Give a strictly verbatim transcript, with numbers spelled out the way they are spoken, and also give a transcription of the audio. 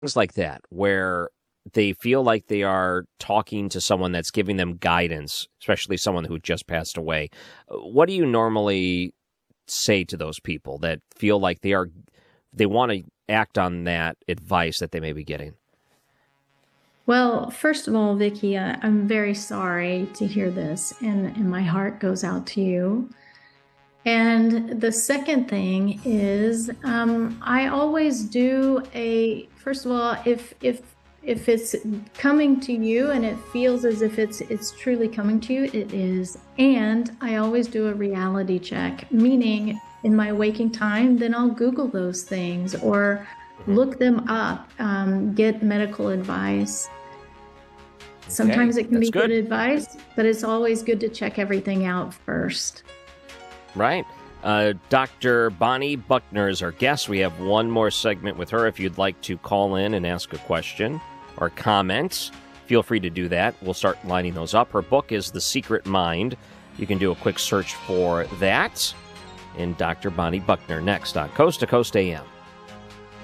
things like that where they feel like they are talking to someone that's giving them guidance, especially someone who just passed away. What do you normally say to those people that feel like they are they want to act on that advice that they may be getting? Well, first of all, Vicky, I, I'm very sorry to hear this, and, and my heart goes out to you. And the second thing is, um, I always do a, first of all, if if if it's coming to you and it feels as if it's it's truly coming to you, it is. And I always do a reality check, meaning in my waking time, then I'll Google those things or Mhm. look them up, um, get medical advice. Okay, Sometimes it can that's be good good. advice, but it's always good to check everything out first. Right. Uh, Doctor Bonnie Buckner is our guest. We have one more segment with her. If you'd like to call in and ask a question or comment, feel free to do that. We'll start lining those up. Her book is The Secret Mind. You can do a quick search for that. And Doctor Bonnie Buckner next on Coast to Coast A M.